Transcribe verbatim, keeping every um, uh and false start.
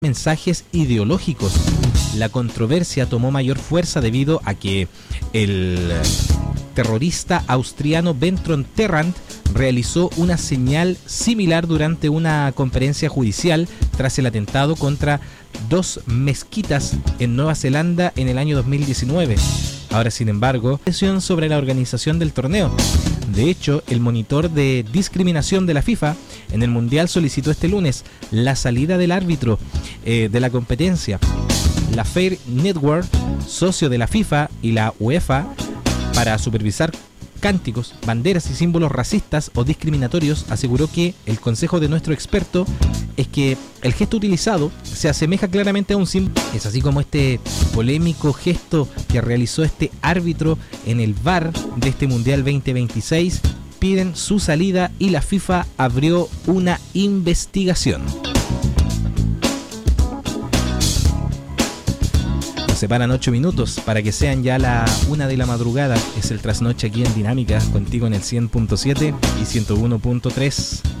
mensajes ideológicos. La controversia tomó mayor fuerza debido a que el terrorista austriano Bertolt Terrant realizó una señal similar durante una conferencia judicial tras el atentado contra dos mezquitas en Nueva Zelanda en el año dos mil diecinueve. Ahora, sin embargo, presión sobre la organización del torneo. De hecho, el monitor de discriminación de la FIFA en el Mundial solicitó este lunes la salida del árbitro eh, de la competencia. La Fair Network, socio de la FIFA y la UEFA, para supervisar cánticos, banderas y símbolos racistas o discriminatorios, aseguró que el consejo de nuestro experto es que el gesto utilizado se asemeja claramente a un símbolo. Es así como este polémico gesto que realizó este árbitro en el V A R de este Mundial veinte veintiséis. Piden su salida y la FIFA abrió una investigación. Separan ocho minutos para que sean ya la una de la madrugada. Es el trasnoche aquí en Dinámica, contigo en el cien punto siete y ciento uno punto tres.